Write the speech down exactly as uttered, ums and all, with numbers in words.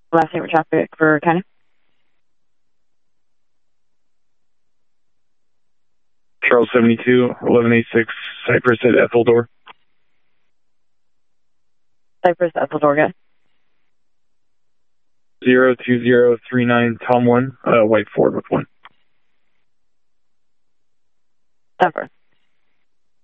Last name of traffic for County. Charles seventy-two, eleven eighty-six, Cypress at Etheldor. Cypress, Etheldor, good. zero two zero three nine, Tom one, uh, white Ford with one. Denver.